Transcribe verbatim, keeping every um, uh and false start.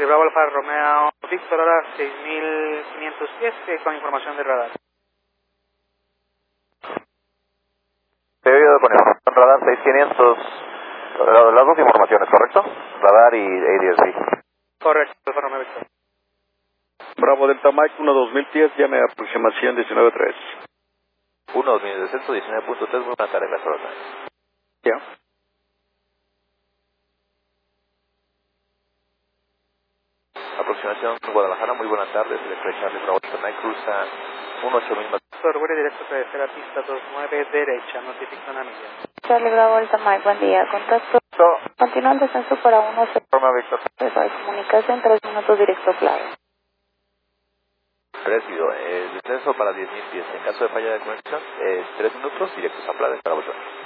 Sí, Bravo Alfa Romeo Víctor, ahora seis mil quinientos diez, eh, con información de radar. Te he oído con información radar seis mil quinientos, la- las dos informaciones, ¿correcto? Radar y A D S B. Correcto, Alfa Romeo Víctor. Bravo Delta Mike uno dos mil diez, llame a aproximación diecinueve tres. uno dos mil descenso diecinueve punto tres, muy buena tarde, las horas. Ya. Aproximación Guadalajara, muy buenas tardes, el Charlie Bravo Delta Mike cruza uno ocho mil. Sorbury directo tercera pista dos nueve derecha, notifica una milla. Charlie Bravo Delta Mike, buen día, contacto. Continúa el descenso para uno cero. Forma Víctor. Comunicación, tres minutos directo claro. Presidio, el descenso para diez mil pies. En caso de falla de conexión, es tres minutos directos a Playa para vosotros.